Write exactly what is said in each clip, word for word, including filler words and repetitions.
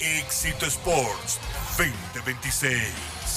Éxito Sports veinte veintiséis.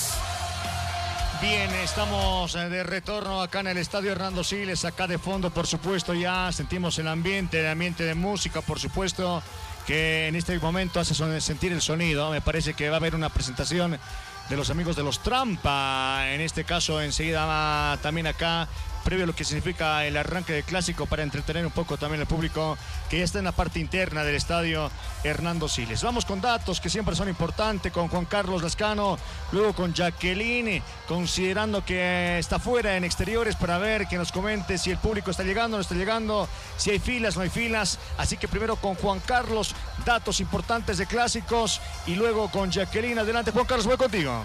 Bien, estamos de retorno acá en el estadio Hernando Siles, acá de fondo, por supuesto, ya sentimos el ambiente, el ambiente de música, por supuesto, que en este momento hace sentir el sonido. Me parece que va a haber una presentación de los amigos de los Trampa, en este caso enseguida va también acá, previo a lo que significa el arranque del clásico, para entretener un poco también al público que ya está en la parte interna del estadio Hernando Siles. Vamos con datos que siempre son importantes, con Juan Carlos Lascano, luego con Jacqueline, considerando que está fuera en exteriores, para ver que nos comente si el público está llegando, no está llegando, si hay filas, no hay filas. Así que primero con Juan Carlos, datos importantes de clásicos, y luego con Jacqueline. Adelante, Juan Carlos, voy contigo.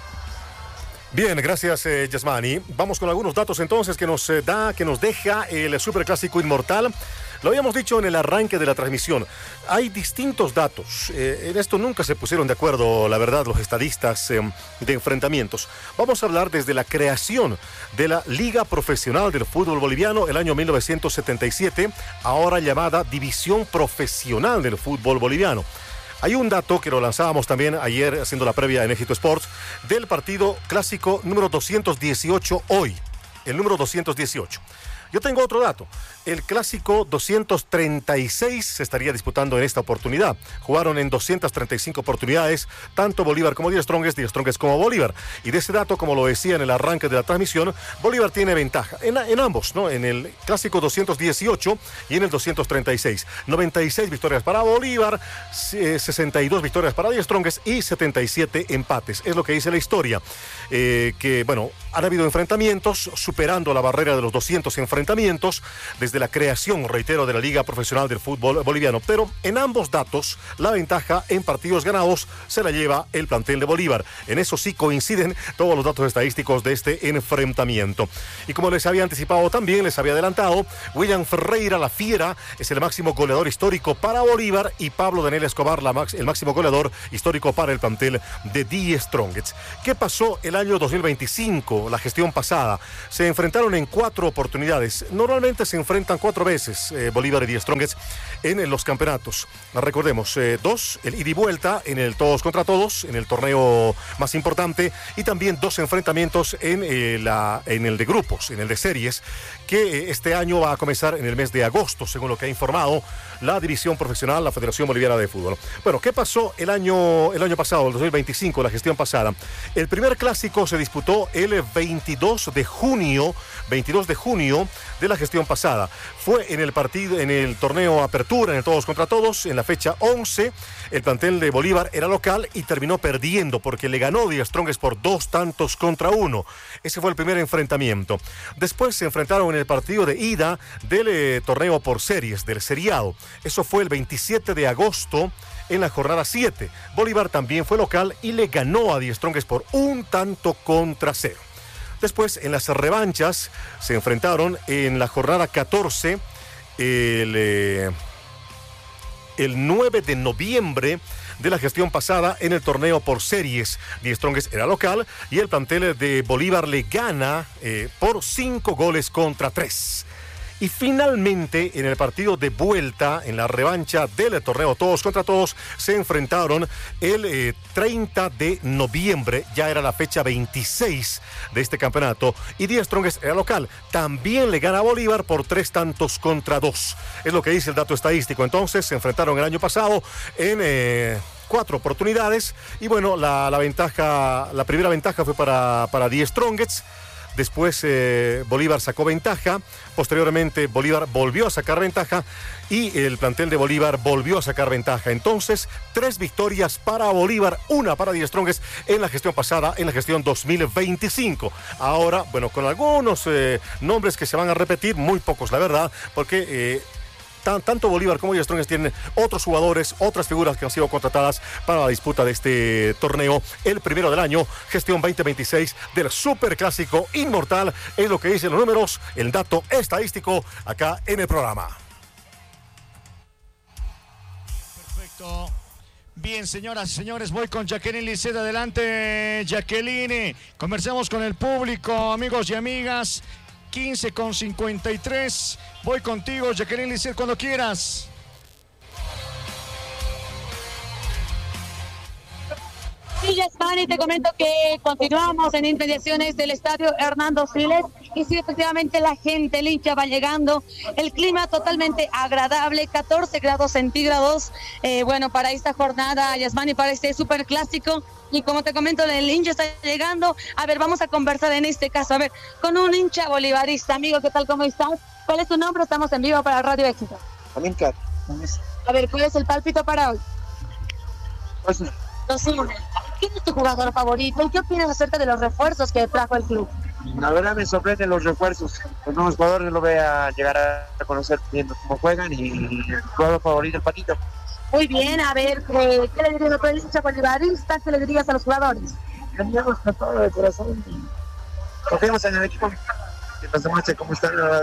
Bien, gracias, eh, Yasmani. Vamos con algunos datos entonces que nos eh, da, que nos deja el Superclásico Inmortal. Lo habíamos dicho en el arranque de la transmisión. Hay distintos datos. Eh, en esto nunca se pusieron de acuerdo, la verdad, los estadistas eh, de enfrentamientos. Vamos a hablar desde la creación de la Liga Profesional del Fútbol Boliviano el año mil novecientos setenta y siete, ahora llamada División Profesional del Fútbol Boliviano. Hay un dato que lo lanzábamos también ayer haciendo la previa en Éxito Sports del partido clásico número doscientos dieciocho hoy, el número doscientos dieciocho. Yo tengo otro dato. El clásico doscientos treinta y seis se estaría disputando en esta oportunidad. Jugaron en doscientas treinta y cinco oportunidades, tanto Bolívar como Die Strongest, Die Strongest como Bolívar. Y de ese dato, como lo decía en el arranque de la transmisión, Bolívar tiene ventaja en, en ambos, ¿no? En el clásico doscientos dieciocho y en el doscientos treinta y seis. noventa y seis victorias para Bolívar, sesenta y dos victorias para Die Strongest y setenta y siete empates. Es lo que dice la historia. Eh, que, bueno, han habido enfrentamientos, superando la barrera de los doscientos enfrentamientos desde la creación, reitero, de la Liga Profesional del Fútbol Boliviano. Pero en ambos datos, la ventaja en partidos ganados se la lleva el plantel de Bolívar. En eso sí coinciden todos los datos estadísticos de este enfrentamiento. Y como les había anticipado también, les había adelantado, William Ferreira, la Fiera, es el máximo goleador histórico para Bolívar, y Pablo Daniel Escobar, la max, el máximo goleador histórico para el plantel de Die Strongest. ¿Qué pasó el año dos mil veinticinco, la gestión pasada? Se enfrentaron en cuatro oportunidades. Normalmente se enfrentan cuatro veces eh, Bolívar y Die Strongest en, en los campeonatos. Recordemos, eh, dos, el ida y vuelta en el todos contra todos, en el torneo más importante, y también dos enfrentamientos en, eh, la, en el de grupos, en el de series, que eh, este año va a comenzar en el mes de agosto, según lo que ha informado la División Profesional, la Federación Boliviana de Fútbol. Bueno, ¿qué pasó el año, el año pasado, el dos mil veinticinco, la gestión pasada? El primer clásico se disputó el veintidós de junio, veintidós de junio de la gestión pasada. Fue en el partido, en el torneo Apertura, en el todos contra todos, en la fecha once. El plantel de Bolívar era local y terminó perdiendo porque le ganó Die Strongest por dos tantos contra uno. Ese fue el primer enfrentamiento. Después se enfrentaron en el partido de ida del eh, torneo por series, del seriado. Eso fue el veintisiete de agosto en la jornada siete. Bolívar también fue local y le ganó a Die Strongest por un tanto contra cero. Después, en las revanchas, se enfrentaron en la jornada catorce, el, eh, el nueve de noviembre de la gestión pasada, en el torneo por series. Die Strongest era local y el plantel de Bolívar le gana eh, por cinco goles contra tres. Y finalmente, en el partido de vuelta, en la revancha del torneo todos contra todos, se enfrentaron el eh, treinta de noviembre, ya era la fecha veintiséis de este campeonato, y Die Strongest era local. También le gana a Bolívar por tres tantos contra dos. Es lo que dice el dato estadístico. Entonces, se enfrentaron el año pasado en Eh, cuatro oportunidades, y bueno, la, la ventaja, la primera ventaja fue para, para Die Strongest. Después eh, Bolívar sacó ventaja, posteriormente Bolívar volvió a sacar ventaja y el plantel de Bolívar volvió a sacar ventaja. Entonces, tres victorias para Bolívar, una para Die Strongest en la gestión pasada, en la gestión dos mil veinticinco. Ahora, bueno, con algunos eh, nombres que se van a repetir, muy pocos la verdad, porque Eh, tanto Bolívar como Die Strongest tienen otros jugadores, otras figuras que han sido contratadas para la disputa de este torneo, el primero del año, gestión veinte veintiséis del Superclásico Inmortal. Es lo que dicen los números, el dato estadístico acá en el programa. Perfecto. Bien, señoras y señores, voy con Jacqueline Lisset. Adelante, Jacqueline. Conversamos con el público, amigos y amigas. quince con cincuenta y tres. Voy contigo, Jacqueline Lisset, cuando quieras. Y Yasmani, te comento que continuamos en inmediaciones del estadio Hernando Siles y sí, efectivamente la gente, el hincha va llegando, el clima totalmente agradable, catorce grados centígrados, eh, bueno, para esta jornada, Yasmani, para este superclásico. Y como te comento, el hincha está llegando. A ver, vamos a conversar en este caso, a ver, con un hincha bolivarista. Amigo, ¿qué tal? ¿Cómo estás? ¿Cuál es tu nombre? Estamos en vivo para Radio Éxito. Amílcar. A ver, ¿cuál es el pálpito para hoy? Osuna. Osuna. ¿Quién es tu jugador favorito? ¿Y qué opinas acerca de los refuerzos que trajo el club? La verdad me sorprenden los refuerzos. Los nuevos jugadores lo voy a llegar a conocer viendo cómo juegan y el jugador favorito, el Patito. Muy bien, a ver, ¿qué, qué le dirías a tu hincha bolivarista? ¿Qué le dirías a los jugadores? Cambiamos con todo de corazón y confiamos en el equipo que nos demuestre cómo están la,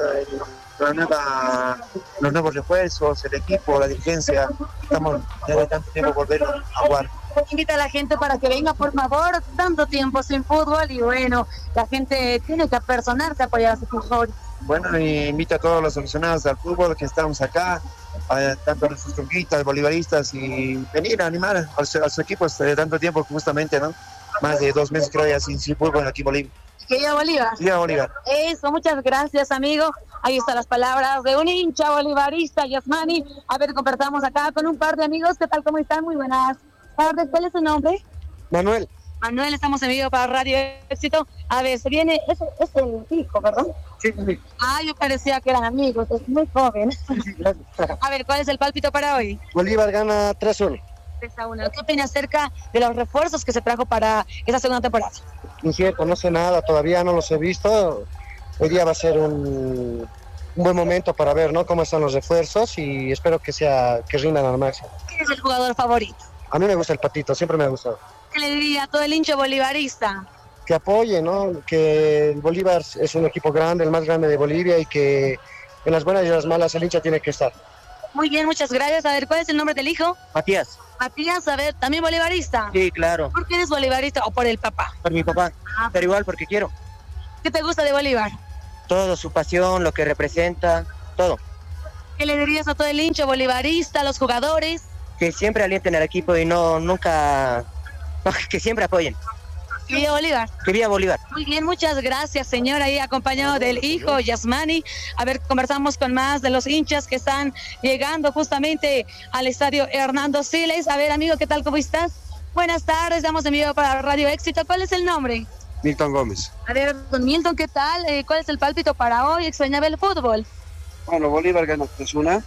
la nueva, los nuevos refuerzos, el equipo, la dirigencia. Estamos ya de tanto tiempo volver a jugar. Invita a la gente para que venga, por favor, tanto tiempo sin fútbol y bueno, la gente tiene que apersonarse a apoyar a sus jugadores. Bueno, y invito a todos los aficionados al fútbol que estamos acá, a, tanto a los tronquistas, bolivaristas, y venir a animar a, su, a sus equipos de tanto tiempo, justamente, ¿no? Más de dos meses creo ya sin, sin fútbol aquí en Bolivia. Que viva Bolívar. Viva Bolívar. Eso, muchas gracias, amigo. Ahí están las palabras de un hincha bolivarista, Yasmani. A ver, conversamos acá con un par de amigos. ¿Qué tal? ¿Cómo están? Muy buenas tardes. ¿Cuál es su nombre? Manuel. Manuel, estamos en vivo para Radio Éxito. A ver, se viene, es, es el hijo, ¿verdad? Sí, sí. Ah, yo parecía que eran amigos, es muy joven. Sí, sí, gracias. A ver, ¿cuál es el pálpito para hoy? Bolívar gana tres uno. tres a uno. ¿Qué opinas acerca de los refuerzos que se trajo para esta segunda temporada? Incierto, no sé nada, todavía no los he visto. Hoy día va a ser un, un buen momento para ver, ¿no?, cómo están los refuerzos y espero que sea que rindan al máximo. ¿Quién es el jugador favorito? A mí me gusta el Patito, siempre me ha gustado. ¿Qué le diría a todo el hincha bolivarista? Que apoye, ¿no? Que el Bolívar es un equipo grande, el más grande de Bolivia, y que en las buenas y en las malas el hincha tiene que estar. Muy bien, muchas gracias. A ver, ¿cuál es el nombre del hijo? Matías. Matías, a ver, ¿también bolivarista? Sí, claro. ¿Por qué eres bolivarista o por el papá? Por mi papá, Ah, pero igual porque quiero. ¿qué te gusta de Bolívar? Todo, su pasión, lo que representa, todo. ¿Qué le dirías a todo el hincha bolivarista, a los jugadores? Que siempre alienten al equipo y no, nunca, no, que siempre apoyen. Que viva Bolívar. Que viva Bolívar. Muy bien, muchas gracias, señor, ahí acompañado del hijo Yasmani. A ver, conversamos con más de los hinchas que están llegando justamente al estadio Hernando Siles. A ver, amigo, ¿qué tal? ¿Cómo estás? Buenas tardes, estamos en vivo para Radio Éxito. ¿Cuál es el nombre? Milton Gómez. A ver, don Milton, ¿qué tal? Eh, ¿Cuál es el pálpito para hoy? ¿Extrañaba el fútbol? Bueno, Bolívar gana tres uno.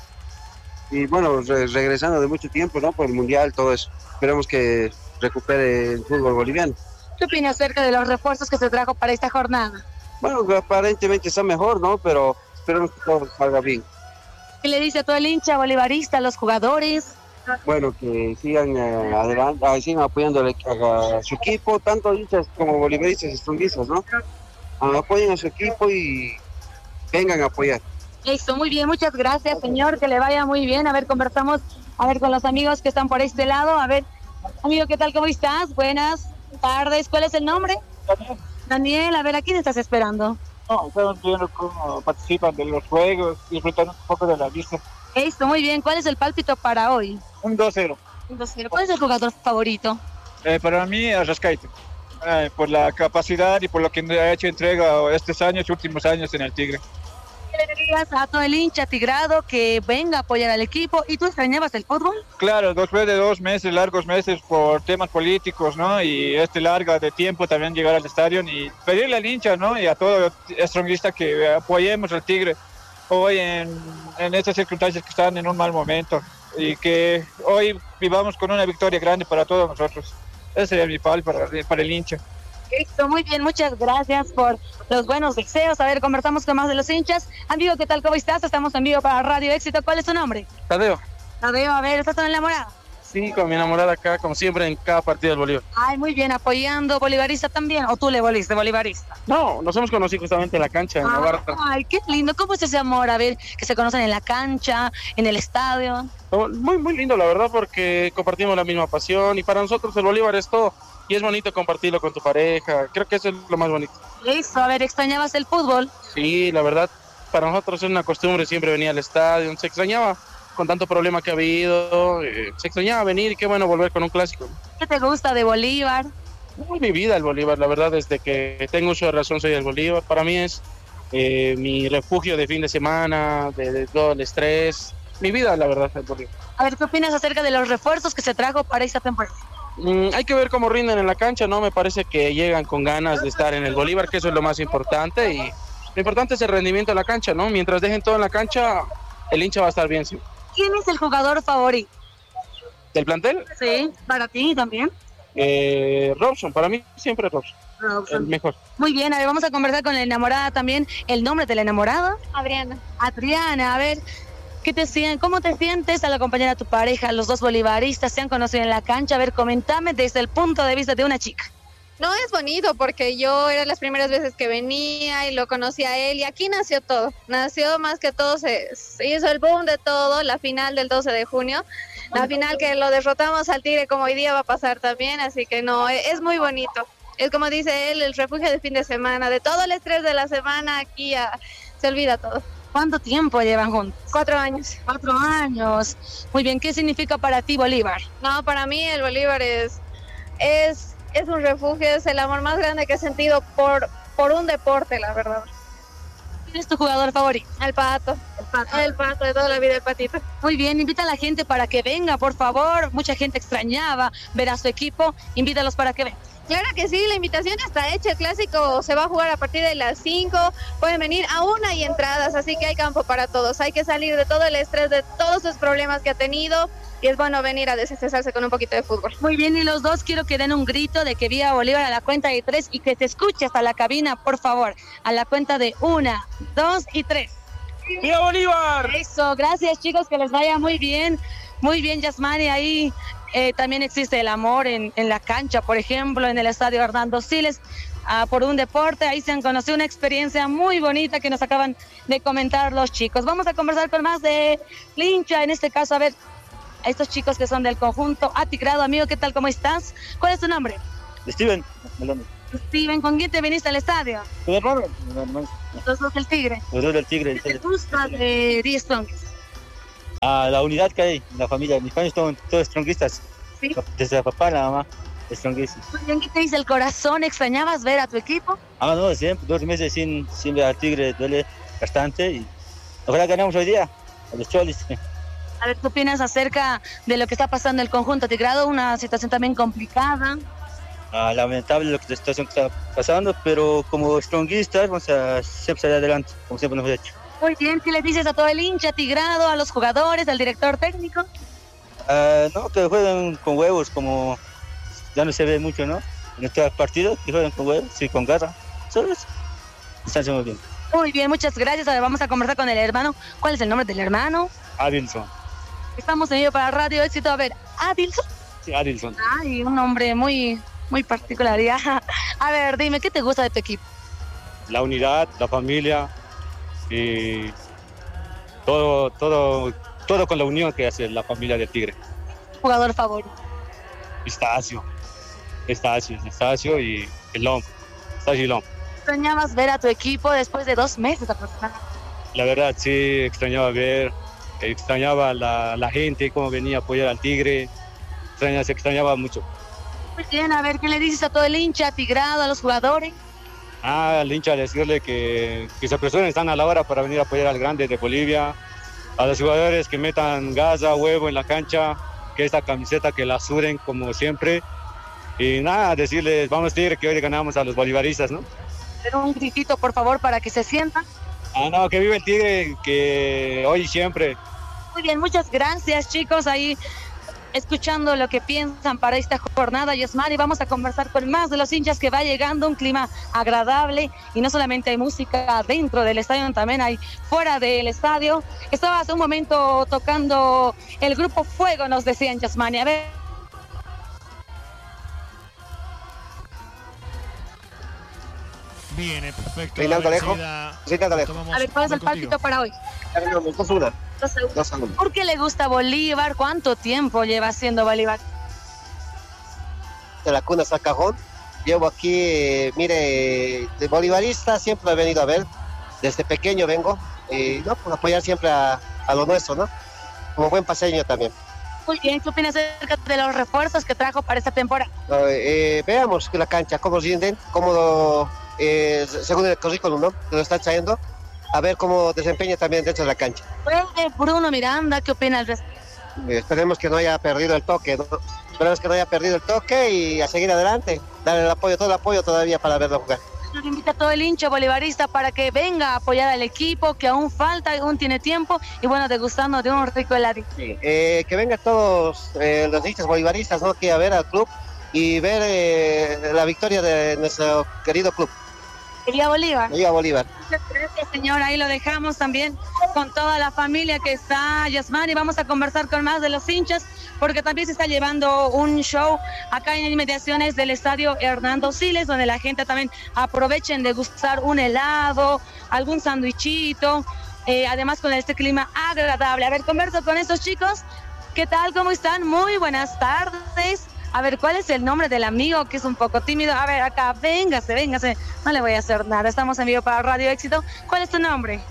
Y bueno, re regresando de mucho tiempo, ¿no? Por el Mundial, todo eso. Esperemos que recupere el fútbol boliviano. ¿Qué opina acerca de los refuerzos que se trajo para esta jornada? Bueno, aparentemente está mejor, ¿no? Pero esperemos que todo salga bien. ¿Qué le dice a todo el hincha bolivarista, a los jugadores? Bueno, que sigan eh, adelante, ah, sigan apoyando a, a su equipo, tanto hinchas como bolivaristas y estronguistas, ¿no? Ah, apoyen a su equipo y vengan a apoyar. Eso, muy bien, muchas gracias, señor, que le vaya muy bien. A ver, conversamos, a ver, con los amigos que están por este lado. A ver, amigo, ¿qué tal? ¿Cómo estás? Buenas tardes. ¿Cuál es el nombre? Daniel. Daniel, a ver, ¿a quién estás esperando? No, estamos viendo cómo participan de los juegos, disfrutando un poco de la vista. Eso, muy bien. ¿Cuál es el pálpito para hoy? Un dos cero. ¿Cuál es el jugador favorito? Eh, para mí, Arrascaite. Eh, por la capacidad y por lo que ha hecho entrega estos años, últimos años en el Tigre. ¿Qué le dirías a todo el hincha tigrado que venga a apoyar al equipo? ¿Y tú extrañabas el fútbol? Claro, después de dos meses, largos meses por temas políticos, ¿no? Y este largo de tiempo también llegar al estadio y pedirle al hincha, ¿no? Y a todo estronguista que apoyemos al Tigre hoy en, en estas circunstancias que están en un mal momento y que hoy vivamos con una victoria grande para todos nosotros. Ese sería mi pal para, para el hincha. Listo, muy bien, muchas gracias por los buenos deseos. A ver, conversamos con más de los hinchas. Amigo, ¿qué tal? ¿Cómo estás? Estamos en vivo para Radio Éxito. ¿Cuál es tu nombre? Tadeo. Tadeo, a ver, ¿estás tan enamorado? Sí, con mi enamorada acá, como siempre, en cada partido del Bolívar. Ay, muy bien, apoyando bolivarista también. ¿O tú le volviste bolivarista? No, nos hemos conocido justamente en la cancha, en ah, Navarra. Ay, qué lindo. ¿Cómo es ese amor? A ver, que se conocen en la cancha, en el estadio. Muy, muy lindo, la verdad, porque compartimos la misma pasión y para nosotros el Bolívar es todo. Y es bonito compartirlo con tu pareja, creo que eso es lo más bonito. Eso, a ver, ¿extrañabas el fútbol? Sí, la verdad, para nosotros es una costumbre siempre venir al estadio, se extrañaba con tanto problema que ha habido, eh, se extrañaba venir y qué bueno volver con un clásico. ¿Qué te gusta de Bolívar? Muy mi vida el Bolívar, la verdad, desde que tengo uso de razón soy el Bolívar. Para mí es eh, mi refugio de fin de semana, de, de todo el estrés. Mi vida, la verdad, el Bolívar. A ver, ¿qué opinas acerca de los refuerzos que se trajo para esta temporada? Mm, hay que ver cómo rinden en la cancha, ¿no? Me parece que llegan con ganas de estar en el Bolívar, que eso es lo más importante. Y lo importante es el rendimiento en la cancha, ¿no? Mientras dejen todo en la cancha, el hincha va a estar bien, sí. ¿Quién es el jugador favorito? ¿Del plantel? Sí, para ti también. Eh, Robson, para mí siempre Robson. Robson. El mejor. Muy bien, a ver, vamos a conversar con la enamorada también. ¿El nombre de la enamorada? Adriana. Adriana, a ver, ¿qué te sientes? ¿Cómo te sientes al acompañar a tu pareja? Los dos bolivaristas se han conocido en la cancha. A ver, comentame desde el punto de vista de una chica. No, es bonito porque yo era las primeras veces que venía y lo conocí a él y aquí nació todo. Nació más que todo, se, se hizo el boom de todo, la final del doce de junio. La final que lo derrotamos al Tigre como hoy día va a pasar también, así que no, es, es muy bonito. Es como dice él, el refugio de fin de semana, de todo el estrés de la semana aquí a, se olvida todo. ¿Cuánto tiempo llevan juntos? Cuatro años. Cuatro años. Muy bien, ¿qué significa para ti Bolívar? No, para mí el Bolívar es, es, es un refugio, es el amor más grande que he sentido por, por un deporte, la verdad. ¿Quién es tu jugador favorito? El Pato. El Pato. El Pato, de toda la vida, el Patito. Muy bien, invita a la gente para que venga, por favor. Mucha gente extrañaba ver a su equipo. Invítalos para que vengan. Claro que sí, la invitación está hecha. El clásico se va a jugar a partir de las cinco. Pueden venir, aún hay entradas, así que hay campo para todos. Hay que salir de todo el estrés, de todos los problemas que ha tenido. Y es bueno venir a desestresarse con un poquito de fútbol. Muy bien, y los dos quiero que den un grito de que viva Bolívar a la cuenta de tres y que se escuche hasta la cabina, por favor. A la cuenta de una, dos y tres. ¡Viva Bolívar! Eso, gracias chicos, que les vaya muy bien. Muy bien, Yasmani, ahí eh, también existe el amor en, en la cancha, por ejemplo, en el estadio Hernando Siles, ah, por un deporte. Ahí se han conocido una experiencia muy bonita que nos acaban de comentar los chicos. Vamos a conversar con más de hincha, en este caso, a ver, a estos chicos que son del conjunto Atigrado. Amigo, ¿qué tal? ¿Cómo estás? ¿Cuál es tu nombre? Steven. Steven, ¿con quién te viniste al estadio? ¿Tu hermano? Mi hermano. Los dos del Tigre. Los dos del Tigre. ¿Qué te gusta de diez Strongest? Ah, la unidad que hay en la familia. Mis padres son todos stronguistas. ¿Sí? Desde la papá a la mamá, stronguistas. Muy bien, ¿qué te dice el corazón? ¿Extrañabas ver a tu equipo? Ah, no, siempre. Dos meses sin, sin ver al Tigre duele bastante. Y ojalá ganamos hoy día a los Cholis. A ver, ¿qué opinas acerca de lo que está pasando en el conjunto Atigrado? Una situación también complicada. Ah, lamentable lo que la situación que está pasando, pero como stronguistas vamos a siempre salir adelante, como siempre nos hemos hecho. Muy bien, ¿qué le dices a todo el hincha Atigrado, a los jugadores, al director técnico? Ah, no, que jueguen con huevos, como ya no se ve mucho, ¿no? En estos partidos, que jueguen con huevos y con garra. Solo eso. Están haciendo bien. Muy bien, muchas gracias. A ver, vamos a conversar con el hermano. ¿Cuál es el nombre del hermano? Adilson. Estamos en vivo para Radio Éxito. A ver, Adilson. Sí, Adilson. Ay, un nombre muy, muy particular. Ya. A ver, dime, ¿qué te gusta de tu equipo? La unidad, la familia y todo, todo, todo con la unión que hace la familia del Tigre. ¿Jugador favorito? Estacio, Estacio, Estacio y el Lom. Estacio y Lom. ¿Extrañabas ver a tu equipo después de dos meses aproximadamente? La verdad, sí, extrañaba ver, extrañaba la, la gente, cómo venía a apoyar al Tigre. Extrañaba, se extrañaba mucho. Muy bien, a ver, ¿qué le dices a todo el hincha Atigrado, a los jugadores? Ah, al hincha decirle que, que se apresuren, están a la hora para venir a apoyar al grande de Bolivia. A los jugadores que metan gaza, huevo en la cancha, que esta camiseta que la suren como siempre. Y nada, decirles, vamos Tigre, que hoy le ganamos a los bolivaristas, ¿no? Pero un gritito, por favor, para que se sientan. Ah, no, que vive el Tigre, que hoy y siempre. Muy bien, muchas gracias, chicos. Ahí escuchando lo que piensan para esta jornada, Yasmani, vamos a conversar con más de los hinchas que va llegando, un clima agradable y no solamente hay música dentro del estadio, también hay fuera del estadio. Estaba hace un momento tocando el grupo Fuego, nos decían, Yasmani. A ver. Viene, perfecto. Reinaldo A ver, Alejo. enseguida Reinaldo Alejo. tomamos- A ver, ¿cuál es el voy contigo. pálpito para hoy? dos a uno. Dos a uno. dos a uno. ¿Por qué le gusta Bolívar? ¿Cuánto tiempo lleva haciendo Bolívar? De la cuna hasta el cajón. Llevo aquí, eh, mire, de bolivarista siempre he venido a ver. Desde pequeño vengo. Y no, pues apoyar siempre a, a lo nuestro, ¿no? como buen paseño también. Muy bien, ¿qué opinas acerca de los refuerzos que trajo para esta temporada? Eh, veamos que la cancha, cómo rinden, cómo, eh, según el currículum, ¿no? Que lo están trayendo, a ver cómo desempeña también dentro de la cancha. Bruno Miranda, ¿qué opina al respecto? Eh, esperemos que no haya perdido el toque, ¿no? Esperemos que no haya perdido el toque y a seguir adelante, darle el apoyo, todo el apoyo todavía para verlo jugar. Nos invita a todo el hincha bolivarista para que venga a apoyar al equipo, que aún falta, aún tiene tiempo, y bueno, degustando de un rico heladito. Sí. Eh, que vengan todos eh, los hinchas bolivaristas, ¿no? Que a ver al club y ver eh, la victoria de nuestro querido club. Viva Bolívar. Viva Bolívar. Muchas gracias, señor. Ahí lo dejamos también con toda la familia que está, Yasmani. Vamos a conversar con más de los hinchas, porque también se está llevando un show acá en inmediaciones del estadio Hernando Siles, donde la gente también aprovechen de gustar un helado, algún sándwichito, eh, además con este clima agradable. A ver, converso con estos chicos. ¿Qué tal? ¿Cómo están? Muy buenas tardes. A ver, ¿cuál es el nombre del amigo que es un poco tímido? A ver, acá, véngase, véngase. No le voy a hacer nada. Estamos en vivo para Radio Éxito. ¿Cuál es tu nombre?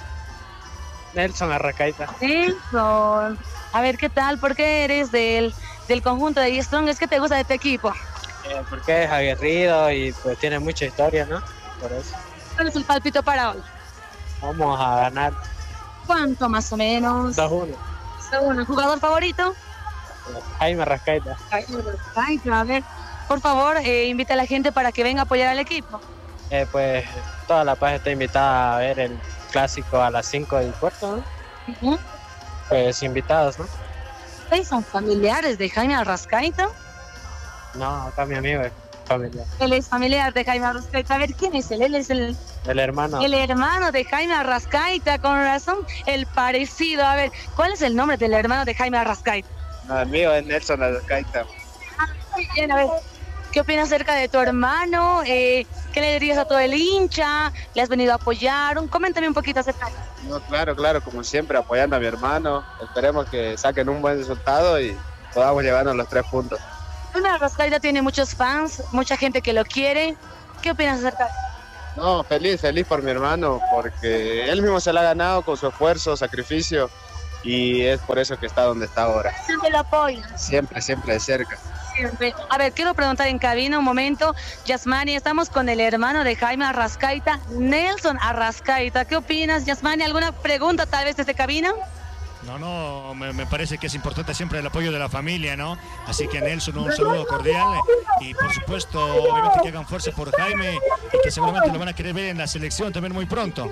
Nelson Arrascaita. Nelson. A ver, ¿qué tal? ¿Por qué eres del, del conjunto de The-Strongest? ¿Qué te gusta de este equipo? Eh, porque es aguerrido y pues tiene mucha historia, ¿no? Por eso. ¿Cuál es el palpito para hoy? Vamos a ganar. ¿Cuánto más o menos? dos uno. dos uno. ¿El jugador favorito? Jaime Arrascaita. Jaime Arrascaita. A ver, por favor, eh, invita a la gente para que venga a apoyar al equipo. Eh, pues toda La Paz está invitada a ver el clásico a las cinco del puerto, ¿no? Uh-huh. Pues invitados, ¿no? ¿Ustedes son familiares de Jaime Arrascaita? No, acá mi amigo es familiar. Él es familiar de Jaime Arrascaita. A ver, ¿quién es él? Él es el... El hermano. El hermano de Jaime Arrascaita, con razón, el parecido. A ver, ¿cuál es el nombre del hermano de Jaime Arrascaita? No, el mío es Nelson Arrascaita. Ah, muy bien, a ver, ¿qué opinas acerca de tu hermano? Eh, ¿Qué le dirías a todo el hincha? ¿Le has venido a apoyar? Un, coméntame un poquito acerca de eso. No, claro, claro, como siempre, apoyando a mi hermano. Esperemos que saquen un buen resultado y podamos llevarnos los tres puntos. Jaime Arrascaita tiene muchos fans, mucha gente que lo quiere. ¿Qué opinas acerca de eso? No, feliz, feliz por mi hermano, porque él mismo se la ha ganado con su esfuerzo, sacrificio, y es por eso que está donde está ahora. Siempre lo apoya. Siempre, siempre de cerca. Siempre. A ver, quiero preguntar en cabina un momento. Yasmani, estamos con el hermano de Jaime Arrascaita, Nelson Arrascaita. ¿Qué opinas, Yasmani? ¿Alguna pregunta tal vez desde cabina? No, no, me, me parece que es importante siempre el apoyo de la familia, ¿no? Así que Nelson, un saludo cordial y por supuesto, obviamente que hagan fuerza por Jaime y que seguramente lo van a querer ver en la selección también muy pronto.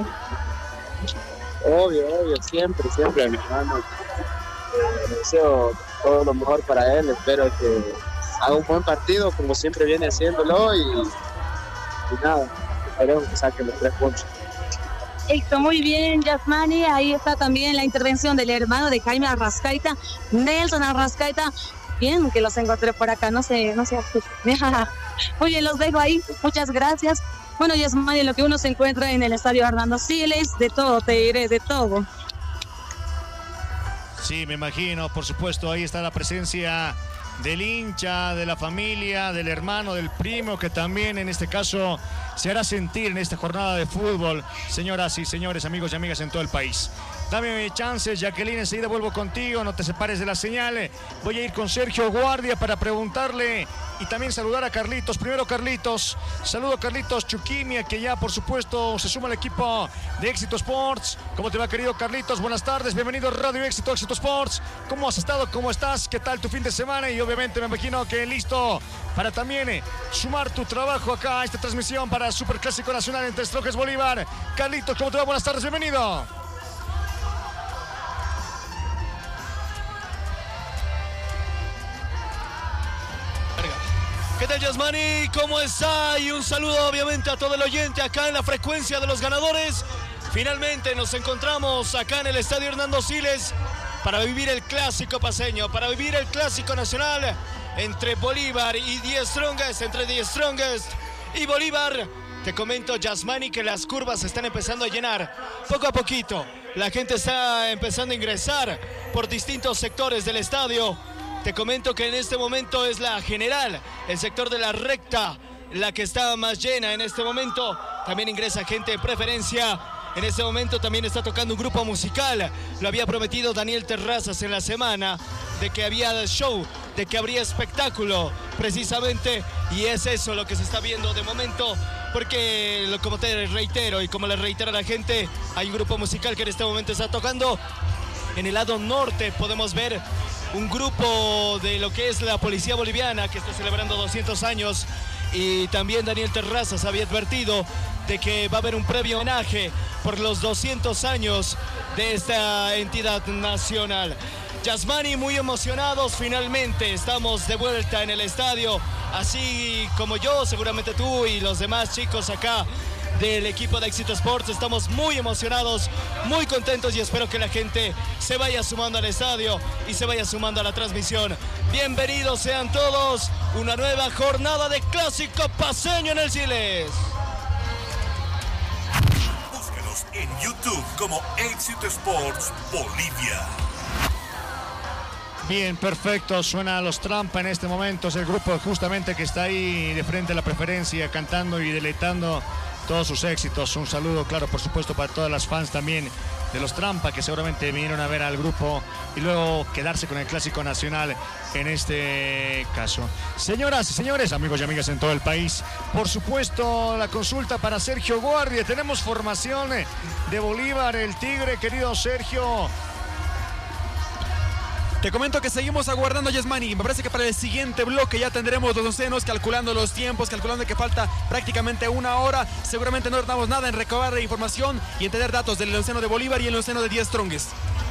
Obvio, obvio, siempre, siempre a mi hermano. Eh, deseo todo lo mejor para él, espero que haga un buen partido como siempre viene haciéndolo y, y nada, esperemos que saquen los tres puntos. Esto, muy bien, Yasmani. Ahí está también la intervención del hermano de Jaime Arrascaita, Nelson Arrascaita. Bien, que los encontré por acá, no sé, no sé. Muy bien, los dejo ahí. Muchas gracias. Bueno, Yasmani, lo que uno se encuentra en el estadio Hernando Siles, de todo, te diré, de todo. Sí, me imagino, por supuesto, ahí está la presencia del hincha, de la familia, del hermano, del primo, que también en este caso se hará sentir en esta jornada de fútbol, señoras y señores, amigos y amigas en todo el país. Dame chances, Jacqueline, enseguida vuelvo contigo, no te separes de la señal. Voy a ir con Sergio Guardia para preguntarle y también saludar a Carlitos. Primero Carlitos, saludo a Carlitos Chuquimia, que ya por supuesto se suma al equipo de Éxito Sports. ¿Cómo te va, querido Carlitos? Buenas tardes, bienvenido a Radio Éxito, Éxito Sports. ¿Cómo has estado? ¿Cómo estás? ¿Qué tal tu fin de semana? Y obviamente me imagino que listo para también eh, sumar tu trabajo acá a esta transmisión para Superclásico Nacional entre Strongest Bolívar. Carlitos, ¿cómo te va? Buenas tardes, bienvenido. ¿Qué tal, Yasmani? ¿Cómo está? Y un saludo obviamente a todo el oyente acá en la frecuencia de los ganadores. Finalmente nos encontramos acá en el estadio Hernando Siles para vivir el clásico paseño, para vivir el clásico nacional entre Bolívar y The Strongest, entre The Strongest y Bolívar. Te comento, Yasmani, que las curvas se están empezando a llenar poco a poquito. La gente está empezando a ingresar por distintos sectores del estadio. Te comento que en este momento es la general, el sector de la recta, la que está más llena en este momento. También ingresa gente de preferencia En este momento también está tocando un grupo musical. Lo había prometido Daniel Terrazas en la semana, de que había show, de que habría espectáculo, precisamente. Y es eso lo que se está viendo de momento, porque como te reitero y como le reitero a la gente, hay un grupo musical que en este momento está tocando. En el lado norte podemos ver un grupo de lo que es la policía boliviana, que está celebrando doscientos años. Y también Daniel Terrazas había advertido de que va a haber un previo homenaje por los doscientos años de esta entidad nacional. Yasmani, muy emocionados, finalmente estamos de vuelta en el estadio, así como yo, seguramente tú y los demás chicos acá del equipo de Éxito Sports, estamos muy emocionados, muy contentos y espero que la gente se vaya sumando al estadio y se vaya sumando a la transmisión. Bienvenidos sean todos, una nueva jornada de Clásico Paceño en el Siles. Búscanos en YouTube como Éxito Sports Bolivia. Bien, perfecto, suena Los Trampa en este momento, es el grupo justamente que está ahí de frente a la preferencia, cantando y deleitando todos sus éxitos. Un saludo, claro, por supuesto, para todas las fans también de Los Trampa, que seguramente vinieron a ver al grupo y luego quedarse con el Clásico Nacional en este caso. Señoras y señores, amigos y amigas en todo el país, por supuesto, la consulta para Sergio Guardia. Tenemos formación de Bolívar, el Tigre, querido Sergio. Te comento que seguimos aguardando, Yasmani. Me parece que para el siguiente bloque ya tendremos los oncenos, calculando los tiempos, calculando que falta prácticamente una hora. Seguramente no tardamos nada en recabar información y en tener datos del onceno de Bolívar y el onceno de diez Strongest.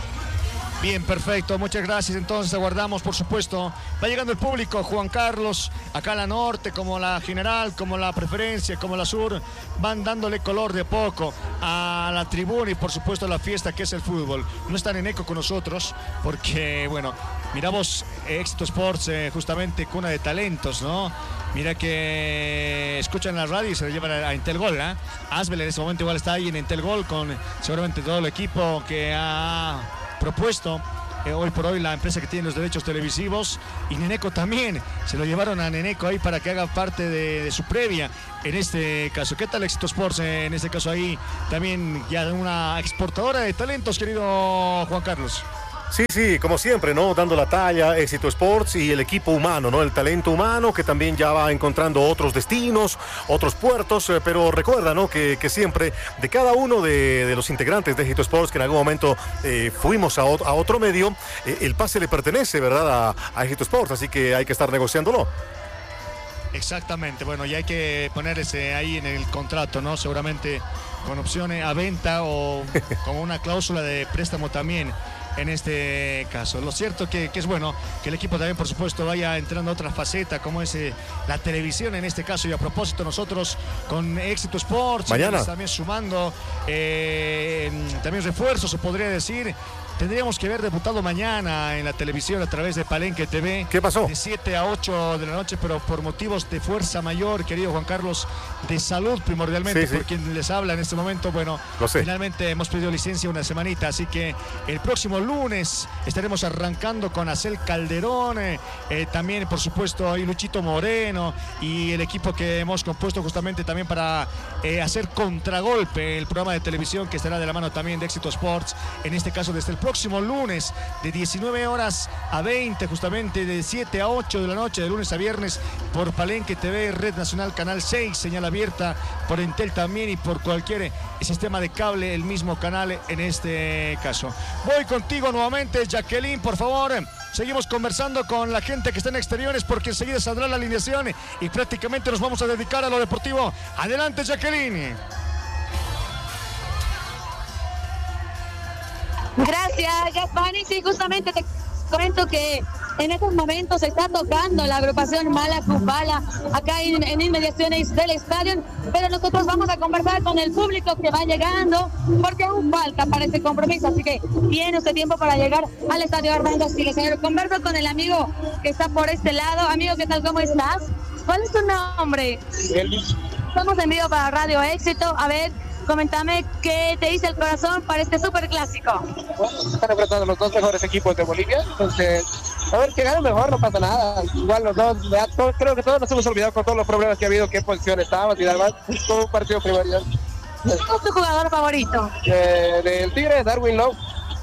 Bien, perfecto, muchas gracias. Entonces aguardamos, por supuesto. Va llegando el público, Juan Carlos, acá a la norte, como la general, como la preferencia, como la sur, van dándole color de poco a la tribuna y por supuesto a la fiesta que es el fútbol. No están en eco con nosotros porque, bueno, miramos Éxito Sports, eh, justamente cuna de talentos, ¿no? Mira que escuchan la radio y se lo llevan a Intelgol, ¿eh? Asbel en ese momento igual está ahí en Intelgol con seguramente todo el equipo que ha propuesto eh, hoy por hoy la empresa que tiene los derechos televisivos, y Neneco también, se lo llevaron a Neneco ahí para que haga parte de, de su previa en este caso. ¿Qué tal Éxito Sports eh, en este caso ahí? También ya una exportadora de talentos, querido Juan Carlos. Sí, sí, como siempre, ¿no? Dando la talla, Éxito Sports y el equipo humano, ¿no? El talento humano que también ya va encontrando otros destinos, otros puertos, eh, pero recuerda, ¿no? Que, que siempre de cada uno de, de los integrantes de Éxito Sports que en algún momento eh, fuimos a, a otro medio, eh, el pase le pertenece, ¿verdad? A, a Éxito Sports, así que hay que estar negociándolo. Exactamente, bueno, y hay que ponerse ahí en el contrato, ¿no? Seguramente con opciones a venta o con una cláusula de préstamo también. En este caso, lo cierto que, que es bueno que el equipo también, por supuesto, vaya entrando a otra faceta como es eh, la televisión en este caso. Y a propósito, nosotros con Éxito Sports mañana también sumando eh, también refuerzos, se podría decir. Tendríamos que haber debutado mañana en la televisión a través de Palenque T V. ¿Qué pasó? De siete a ocho de la noche, pero por motivos de fuerza mayor, querido Juan Carlos, de salud primordialmente, sí, sí. Por quien les habla en este momento. Bueno, finalmente hemos pedido licencia una semanita, así que el próximo lunes estaremos arrancando con Acel Calderón, eh, eh, también por supuesto ahí Luchito Moreno y el equipo que hemos compuesto justamente también para eh, hacer Contragolpe, el programa de televisión que estará de la mano también de Éxito Sports, en este caso desde el próximo lunes de diecinueve horas a veinte, justamente de siete a ocho de la noche, de lunes a viernes, por Palenque T V, Red Nacional Canal seis, señal abierta por Entel también y por cualquier sistema de cable, el mismo canal en este caso. Voy contigo nuevamente, Jacqueline, por favor. Seguimos conversando con la gente que está en exteriores porque enseguida saldrá la alineación y prácticamente nos vamos a dedicar a lo deportivo. Adelante, Jacqueline. Gracias, Yasmani. Sí, justamente te comento que en estos momentos se está tocando la agrupación Mala Cupala acá en, en inmediaciones del estadio, pero nosotros vamos a conversar con el público que va llegando porque aún falta para este compromiso, así que tiene usted tiempo para llegar al estadio Hernando Siles. Converso con el amigo que está por este lado. Amigo, ¿qué tal? ¿Cómo estás? ¿Cuál es tu nombre? Elvis. Estamos en vivo para Radio Éxito. A ver, coméntame qué te dice el corazón para este super clásico. Están enfrentando los dos mejores equipos de Bolivia, entonces a ver, que gane mejor, no pasa nada. Igual los dos, ya, todo, creo que todos nos hemos olvidado con todos los problemas que ha habido, qué posición estábamos y demás. Es todo un partido primordial. ¿Quién es tu jugador favorito? Eh, del Tigre, Darwin Lowe.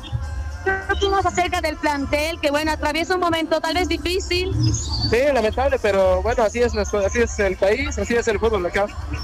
¿Qué opinas acerca del plantel que, bueno, atraviesa un momento tal vez difícil? Sí, lamentable, pero bueno, así es, así es el país, así es el fútbol acá.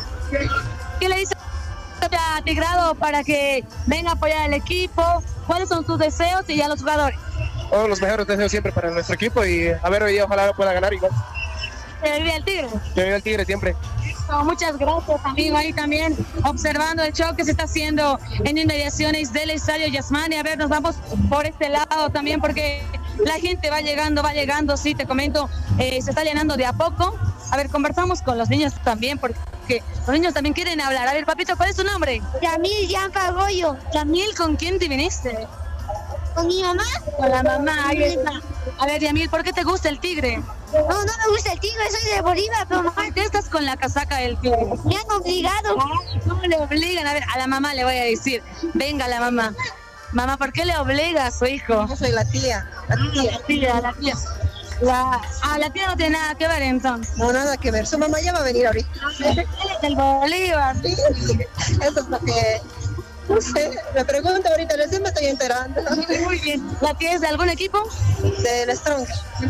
¿Qué le dice a Tigrado para que venga a apoyar al equipo? ¿Cuáles son tus deseos y a los jugadores? Todos los mejores deseos siempre para nuestro equipo y a ver hoy día ojalá pueda ganar igual. ¿Que vive el Tigre? Que vive el Tigre siempre. No, muchas gracias, amigo. Ahí también observando el show que se está haciendo en inmediaciones del Estadio Yasmani. A ver, nos vamos por este lado también porque la gente va llegando, va llegando. Sí, te comento, eh, se está llenando de a poco. A ver, conversamos con los niños también porque los niños también quieren hablar. A ver, papito, ¿cuál es tu nombre? Yamil Yanfa Goyo. Yamil, ¿con quién te viniste? ¿Con mi mamá? Con la mamá, ahí está. A ver, Yamil, ¿por qué te gusta el Tigre? No, no me gusta el Tigre, soy de Bolívar, pero ¿por qué estás con la casaca del Tigre? Me han obligado. ¿Cómo le obligan? A ver, a la mamá le voy a decir. Venga, la mamá. Mamá, ¿por qué le obliga a su hijo? Yo soy la tía. La tía. La tía, la tía. La, ah, la tía no tiene nada que ver entonces. No, nada que ver. Su mamá ya va a venir ahorita. Él es del Bolívar. Sí, eso es lo que... No sé, me pregunto ahorita, recién me estoy enterando. Muy bien. ¿La tía es de algún equipo? Del Strong.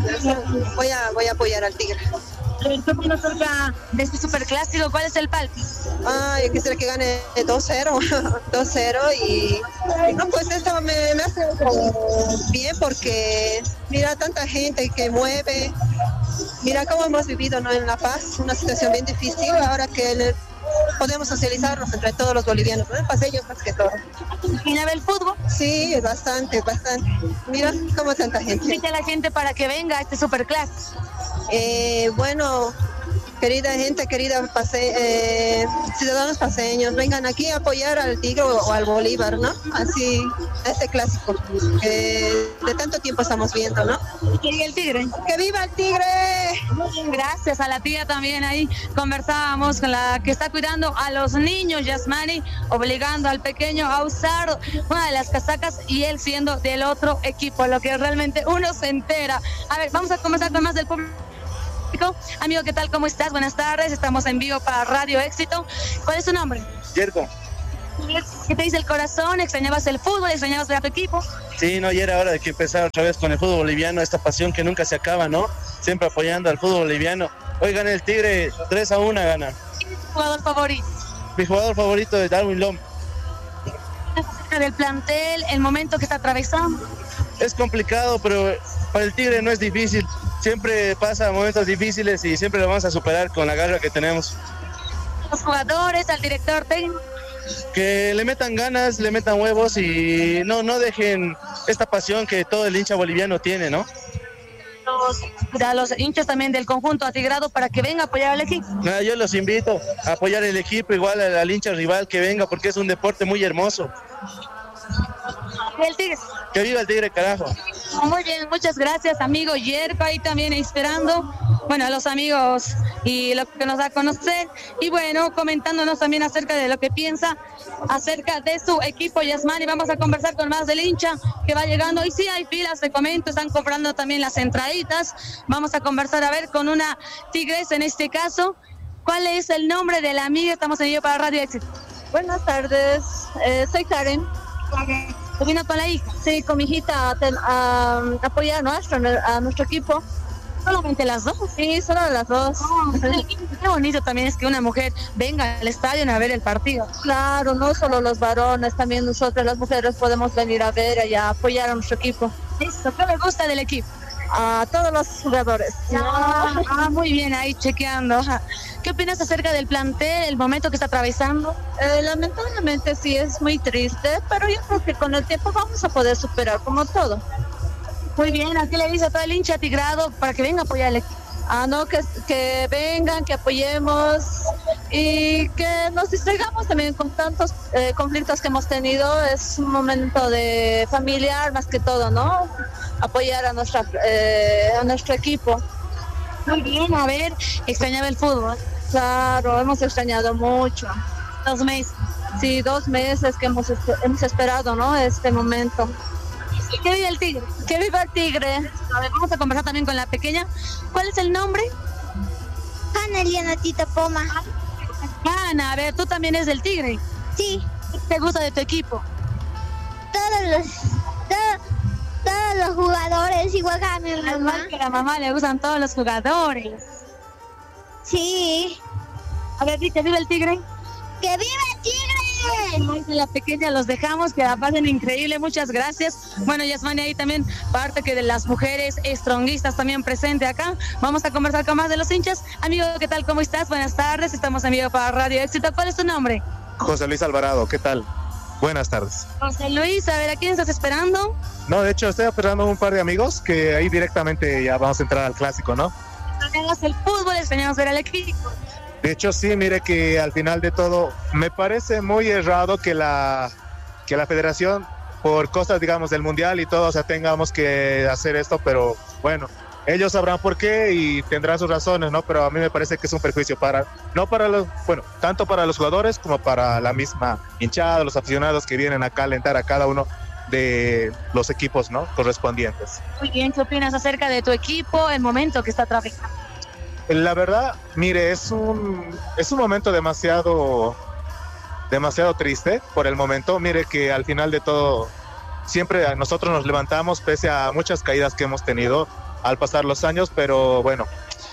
Voy a, voy a apoyar al Tigre. A ver, ¿qué opinas acerca de este superclásico? ¿Cuál es el palco? Ah, yo quisiera que gane dos cero. dos cero y... No, pues esto me, me hace bien porque mira tanta gente que mueve. Mira cómo hemos vivido, ¿no? En La Paz, una situación bien difícil. Ahora que el, podemos socializarnos entre todos los bolivianos, ¿no? Paseños más que todo. ¿Y el fútbol? Sí, bastante, bastante. Mira cómo tanta gente. Invita a la gente para que venga a este superclásico. Eh, bueno, querida gente, querida pase, eh, ciudadanos paseños, vengan aquí a apoyar al Tigre o, o al Bolívar, ¿no? Así, este clásico que de tanto tiempo estamos viendo, ¿no? Que viva el Tigre. ¡Que viva el Tigre! Gracias a la tía también ahí conversábamos con la que está cuidando a los niños, Yasmani, obligando al pequeño a usar una de las casacas y él siendo del otro equipo, lo que realmente uno se entera. A ver, vamos a comenzar con más del público. Amigo, ¿qué tal? ¿Cómo estás? Buenas tardes, estamos en vivo para Radio Éxito. ¿Cuál es tu nombre? Yerko. ¿Qué te dice el corazón? ¿Extrañabas el fútbol? ¿Extrañabas ver a tu equipo? Sí, no, ya era hora de que empezara otra vez con el fútbol boliviano, esta pasión que nunca se acaba, ¿no? Siempre apoyando al fútbol boliviano. Hoy gana el Tigre, tres a uno gana. ¿Quién es tu jugador favorito? Mi jugador favorito es Darwin Lowe. Acerca del plantel, el momento que está atravesando. Es complicado, pero para el Tigre no es difícil. Siempre pasa momentos difíciles y siempre lo vamos a superar con la garra que tenemos. Los jugadores, al director técnico. Que le metan ganas, le metan huevos y no, no dejen esta pasión que todo el hincha boliviano tiene, ¿no? Los, a los hinchas también del conjunto atigrado para que venga a apoyar al equipo. Nada, yo los invito a apoyar el equipo, igual al, al hincha rival que venga, porque es un deporte muy hermoso. El Tigre. Que viva el Tigre, carajo. Muy bien, muchas gracias, amigo Yerko, ahí también esperando, bueno, a los amigos y lo que nos da a conocer, y bueno, comentándonos también acerca de lo que piensa acerca de su equipo Yasmani. Vamos a conversar con más del hincha que va llegando, y sí hay filas, te comento, están comprando también las entraditas. Vamos a conversar, a ver, con una tigresa en este caso. ¿Cuál es el nombre de la amiga? Estamos en vivo para Radio Éxito. Buenas tardes, eh, soy Karen. ¿Te vino con la hija? Sí, con mi hijita a, a, a apoyar a nuestro, a nuestro equipo. ¿Solamente las dos? Sí, solo las dos. Oh, qué bonito también es que una mujer venga al estadio a ver el partido. Claro, no solo los varones, también nosotros las mujeres podemos venir a ver y a apoyar a nuestro equipo. Eso, ¿qué le gusta del equipo? A todos los jugadores. Ah, ah, muy bien, ahí chequeando. ¿Qué opinas acerca del plantel, el momento que está atravesando? Eh, lamentablemente sí es muy triste, pero yo creo que con el tiempo vamos a poder superar como todo. Muy bien, ¿a qué le dice a todo el hincha tigrado para que venga a apoyar al equipo? Ah, no, que, que vengan, que apoyemos y que nos distraigamos también con tantos eh, conflictos que hemos tenido. Es un momento de familiar más que todo, ¿no? Apoyar a, nuestra, eh, a nuestro equipo. Muy bien, a ver, extrañaba el fútbol. Claro, hemos extrañado mucho. Dos meses. Sí, dos meses que hemos, hemos esperado, ¿no? Este momento. ¿Qué vive el Tigre? ¿Qué viva el Tigre? A ver, vamos a conversar también con la pequeña. ¿Cuál es el nombre? Ana Eliana Tita Poma. Ana, a ver, tú también eres del Tigre. Sí. ¿Qué te gusta de tu equipo? Todos los, todo- todos los jugadores, igual que a mi mamá. Igual que a la mamá le gustan todos los jugadores. Sí. A ver, ¿que vive el Tigre? ¡Que viva el Tigre! Ay, de la pequeña los dejamos, que la pasen increíble, muchas gracias. Bueno, Yasmani, ahí también parte que de las mujeres estronguistas también presente acá. Vamos a conversar con más de los hinchas. Amigo, ¿qué tal? ¿Cómo estás? Buenas tardes, estamos en vivo para Radio Éxito. ¿Cuál es tu nombre? José Luis Alvarado, ¿qué tal? Buenas tardes. José Luis, a ver, ¿a quién estás esperando? No, de hecho, estoy esperando un par de amigos que ahí directamente ya vamos a entrar al clásico, ¿no? Extrañamos el fútbol, extrañamos ver al equipo. De hecho, sí, mire que al final de todo, me parece muy errado que la, que la federación, por cosas, digamos, del mundial y todo, o sea, tengamos que hacer esto, pero bueno, ellos sabrán por qué y tendrán sus razones, ¿no? Pero a mí me parece que es un perjuicio para, no para los, bueno, tanto para los jugadores como para la misma hinchada, los aficionados que vienen acá a alentar a cada uno de los equipos, ¿no? Correspondientes. Muy bien, ¿qué opinas acerca de tu equipo, el momento que está atravesando? La verdad, mire, es un, es un momento demasiado, demasiado triste por el momento. Mire que al final de todo, siempre nosotros nos levantamos pese a muchas caídas que hemos tenido al pasar los años, pero bueno,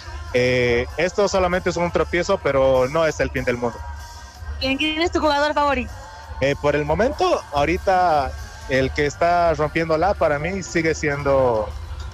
eh, esto solamente es un tropiezo, pero no es el fin del mundo. ¿Quién, quién es tu jugador favorito? Eh, por el momento, ahorita el que está rompiéndola para mí sigue siendo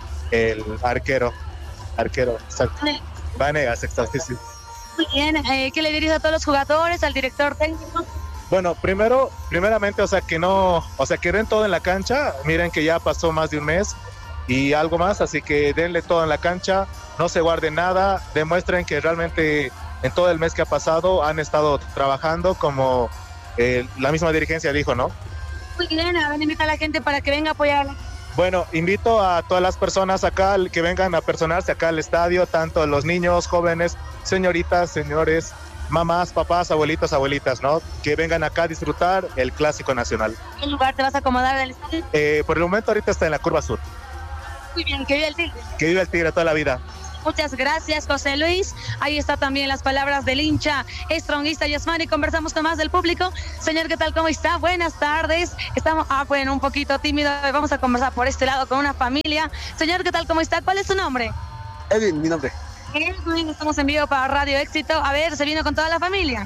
el arquero, arquero, exacto. Vanegas, exacto, sí. Muy bien, eh, ¿qué le dirías a todos los jugadores, al director técnico? Bueno, primero, primeramente, o sea, que no, o sea, que den todo en la cancha. Miren que ya pasó más de un mes y algo más, así que denle todo en la cancha, no se guarden nada, demuestren que realmente en todo el mes que ha pasado han estado trabajando como eh, la misma dirigencia dijo, ¿no? Muy bien, a ver, invita a la gente para que venga a apoyarla. Bueno, invito a todas las personas acá que vengan a personarse acá al estadio, tanto los niños, jóvenes, señoritas, señores, mamás, papás, abuelitos, abuelitas, ¿no? Que vengan acá a disfrutar el Clásico Nacional. ¿En qué lugar te vas a acomodar del estadio? Eh, por el momento ahorita está en la curva sur. Muy bien, que viva el Tigre. Que viva el Tigre toda la vida. Muchas gracias, José Luis. Ahí está también las palabras del hincha estronguista Yasmani. Conversamos con más del público. Señor, ¿qué tal? ¿Cómo está? Buenas tardes. Estamos, ah, bueno, un poquito tímido. Vamos a conversar por este lado con una familia. Señor, ¿qué tal? ¿Cómo está? ¿Cuál es su nombre? Edwin, mi nombre. Edwin, estamos en vivo para Radio Éxito. A ver, ¿se vino con toda la familia?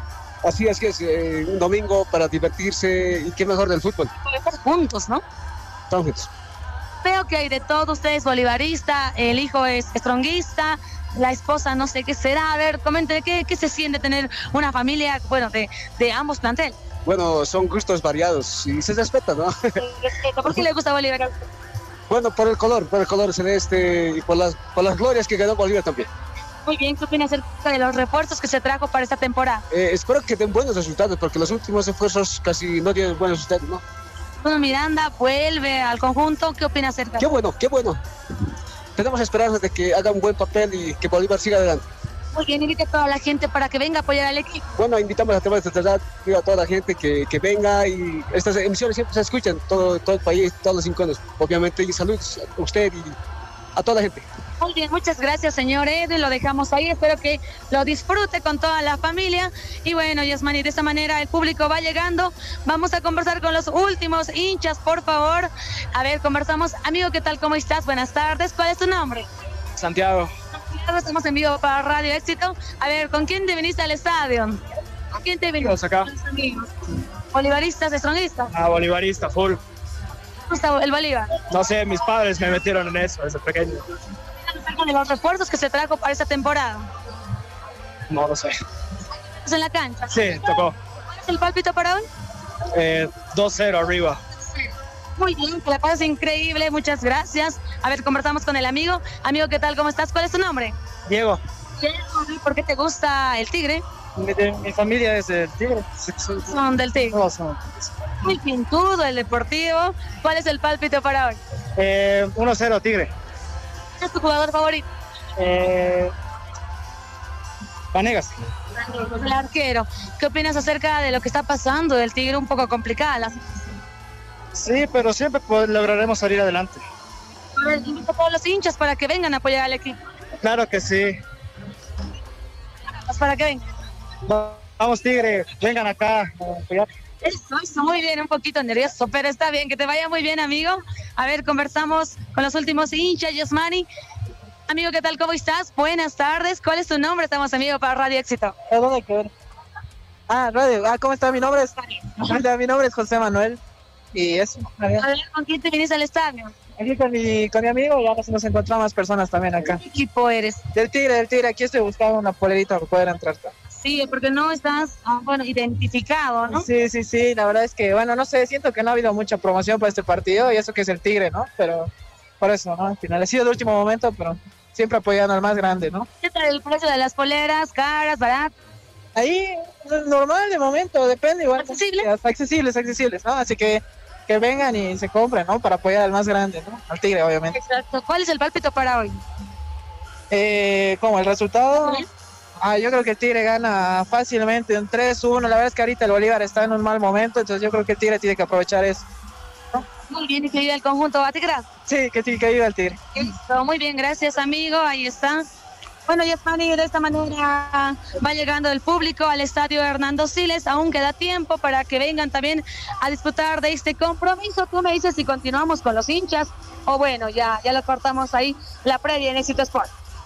Así es que es eh, un domingo para divertirse y qué mejor del fútbol. Estar juntos, ¿no? Estamos juntos. Veo que hay de todo, usted es bolivarista, el hijo es estronguista, la esposa no sé qué será. A ver, comente, ¿qué, qué se siente tener una familia, bueno, de, de ambos planteles? Bueno, son gustos variados y se respeta, ¿no? Respeto. ¿Por qué le gusta Bolívar? Bueno, por el color, por el color celeste y por las, por las glorias que ganó Bolívar también. Muy bien, ¿qué opina acerca de los refuerzos que se trajo para esta temporada? Eh, espero que den buenos resultados porque los últimos esfuerzos casi no tienen buenos resultados, ¿no? Bruno Miranda vuelve al conjunto, ¿qué opina acerca? Qué bueno, qué bueno. Tenemos esperanzas de que haga un buen papel y que Bolívar siga adelante. Muy bien, invita a toda la gente para que venga a apoyar al equipo. Bueno, invitamos a toda, a toda la gente que, que venga y estas emisiones siempre se escuchan, todo, todo el país, todos los rincones, obviamente, y saludos a usted y a toda la gente. Muy bien, muchas gracias, señor Edwin, lo dejamos ahí, espero que lo disfrute con toda la familia. Y bueno, Yasmani, de esta manera el público va llegando, vamos a conversar con los últimos hinchas, por favor. A ver, conversamos. Amigo, ¿qué tal? ¿Cómo estás? Buenas tardes, ¿cuál es tu nombre? Santiago. Santiago, estamos en vivo para Radio Éxito. A ver, ¿con quién te viniste al estadio? ¿Con quién te viniste? acá. Con los amigos. ¿Bolivaristas, estronguistas? Ah, bolivarista, full. ¿Te gusta el Bolívar? No sé, mis padres me metieron en eso desde pequeño. De los refuerzos que se trajo para esta temporada. No lo sé. ¿Es en la cancha? Sí, tocó. ¿Cuál es el pálpito para hoy? Eh, dos cero arriba. Muy bien, que la pases increíble, muchas gracias. A ver, conversamos con el amigo. Amigo, ¿qué tal? ¿Cómo estás? ¿Cuál es tu nombre? Diego. Diego, ¿por qué te gusta el Tigre? Mi, de, mi familia es del Tigre. Son del Tigre. No, son. Muy pintudo, el deportivo. ¿Cuál es el pálpito para hoy? Eh, uno cero Tigre. ¿Quién es tu jugador favorito? Eh, Vanegas. El arquero. ¿Qué opinas acerca de lo que está pasando del Tigre? Un poco complicada la situación. Sí, pero siempre pues, lograremos salir adelante. A ver, invito a todos los hinchas para que vengan a apoyar al equipo. Claro que sí. Pues para que vengan. Vamos, Tigre, vengan acá. Eso, eso, muy bien, un poquito nervioso, pero está bien, que te vaya muy bien, amigo. A ver, conversamos con los últimos hinchas, Yasmani. Amigo, ¿qué tal? ¿Cómo estás? Buenas tardes. ¿Cuál es tu nombre? Estamos, amigo, para Radio Éxito. ¿Dónde hay que ver? Ah, Radio. Ah, ¿cómo está? Mi nombre es... Mi nombre es José Manuel. Y eso. A ver, ¿con quién te viniste al estadio? Aquí con mi, con mi amigo, y ahora nos encontramos más personas también acá. ¿Qué equipo eres? Del Tigre, del Tigre. Aquí estoy buscando una polerita para poder entrar. Sí, porque no estás, ah, bueno, identificado, ¿no? Sí, sí, sí. La verdad es que, bueno, no sé, siento que no ha habido mucha promoción para este partido y eso que es el Tigre, ¿no? Pero por eso, ¿no? Al final ha sido el último momento, pero siempre apoyando al más grande, ¿no? ¿Qué tal el precio de las poleras? ¿Caras, baratas? Ahí, normal de momento, depende igual. ¿Accesibles? Accesibles, accesibles, ¿no? Así que que vengan y se compren, ¿no? Para apoyar al más grande, ¿no? Al Tigre, obviamente. Exacto. ¿Cuál es el pálpito para hoy? Eh, ¿Cómo? ¿El resultado? ¿Sí? Ah, yo creo que el Tigre gana fácilmente un tres uno. La verdad es que ahorita el Bolívar está en un mal momento, entonces yo creo que el Tigre tiene que aprovechar eso. Muy bien, y que viva el conjunto Batigrad. Sí, que sí, que viva el Tigre. Listo, muy bien, gracias, amigo. Ahí está. Bueno, Yasmani, de esta manera va llegando el público al estadio Hernando Siles. Aún queda tiempo para que vengan también a disfrutar de este compromiso. Tú me dices si continuamos con los hinchas o bueno, ya, ya lo cortamos ahí la previa en Éxito Sport.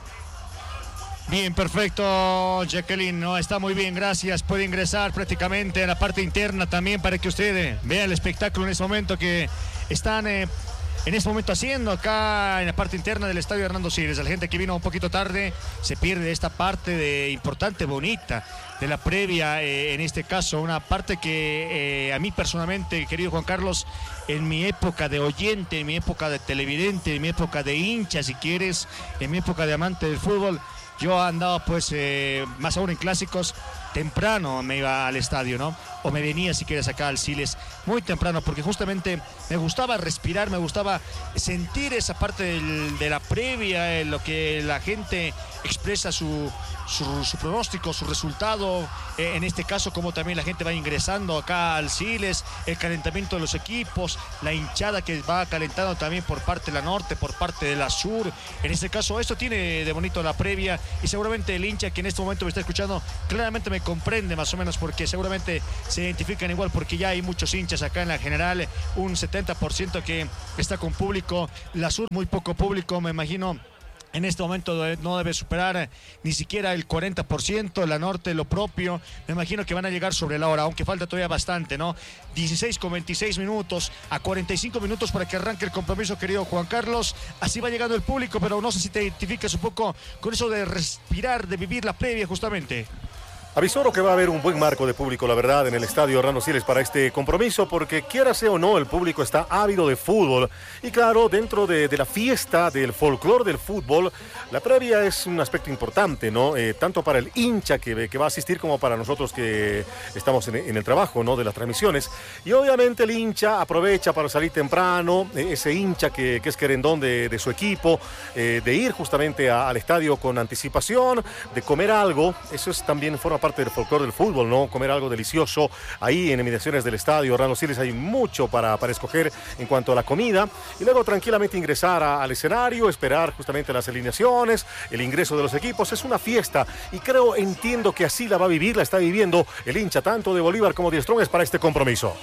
Bien, perfecto, Jacqueline, no, está muy bien, gracias. Puede ingresar prácticamente a la parte interna también para que usted eh, vea el espectáculo en este momento que están eh, en este momento haciendo acá en la parte interna del estadio Hernando Siles. La gente que vino un poquito tarde se pierde esta parte de importante, bonita, de la previa, eh, en este caso, una parte que eh, a mí personalmente, querido Juan Carlos, en mi época de oyente, en mi época de televidente, en mi época de hincha, si quieres, en mi época de amante del fútbol, yo andaba pues, eh, más aún en clásicos, temprano me iba al estadio, ¿no? O me venía, si quieres, acá al Siles, muy temprano, porque justamente me gustaba respirar, me gustaba sentir esa parte del, de la previa, en lo que la gente expresa su, su, su pronóstico, su resultado, eh, en este caso, como también la gente va ingresando acá al Siles, el calentamiento de los equipos, la hinchada que va calentando también por parte de la norte, por parte de la sur. En este caso, esto tiene de bonito la previa, y seguramente el hincha que en este momento me está escuchando claramente me comprende más o menos, porque seguramente se identifican igual, porque ya hay muchos hinchas acá en la general, un setenta por ciento que está con público, la sur muy poco público, me imagino. En este momento no debe superar ni siquiera el cuarenta por ciento, la norte lo propio, me imagino que van a llegar sobre la hora, aunque falta todavía bastante, ¿no? dieciséis con veintiséis minutos, a cuarenta y cinco minutos para que arranque el compromiso, querido Juan Carlos. Así va llegando el público, pero no sé si te identificas un poco con eso de respirar, de vivir la previa justamente. Avisoro que va a haber un buen marco de público, la verdad, en el estadio Hernando Siles para este compromiso, porque quiera sea o no, el público está ávido de fútbol. Y claro, dentro de, de la fiesta, del folclore del fútbol, la previa es un aspecto importante, ¿no? Eh, tanto para el hincha que, que va a asistir como para nosotros que estamos en, en el trabajo, ¿no? De las transmisiones. Y obviamente el hincha aprovecha para salir temprano, eh, ese hincha que, que es querendón de, de su equipo, eh, de ir justamente a, al estadio con anticipación, de comer algo. Eso es también forma parte del folclore del fútbol, ¿no? Comer algo delicioso ahí en inmediaciones del estadio Hernando Siles. Hay mucho para, para escoger en cuanto a la comida, y luego tranquilamente ingresar a, al escenario, esperar justamente las alineaciones, el ingreso de los equipos. Es una fiesta, y creo, entiendo que así la va a vivir, la está viviendo el hincha tanto de Bolívar como de Strongest para este compromiso.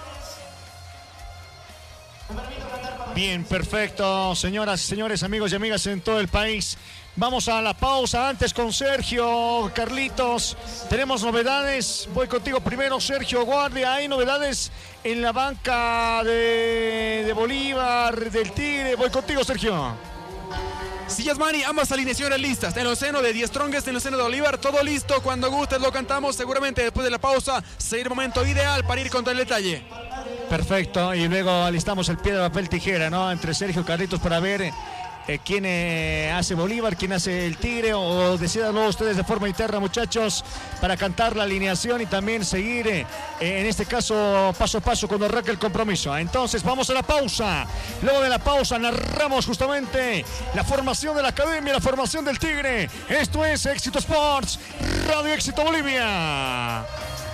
Bien, perfecto, señoras y señores, amigos y amigas en todo el país. Vamos a la pausa antes con Sergio, Carlitos. Tenemos novedades. Voy contigo primero, Sergio Guardia. Hay novedades en la banca de, de Bolívar, del Tigre. Voy contigo, Sergio. Sí, Yasmani, ambas alineaciones listas. En el seno de Die Strongest, en el seno de Bolívar, todo listo. Cuando gustes lo cantamos. Seguramente después de la pausa será el momento ideal para ir contra el detalle. Perfecto. Y luego alistamos el piedra, papel, tijera, ¿no? Entre Sergio y Carlitos para ver eh, quién eh, hace Bolívar, quién hace el Tigre, o decídanlo ustedes de forma interna, muchachos, para cantar la alineación y también seguir, eh, en este caso, paso a paso cuando arranque el compromiso. Entonces, vamos a la pausa. Luego de la pausa narramos justamente la formación de la academia, la formación del Tigre. Esto es Éxito Sports, Radio Éxito Bolivia.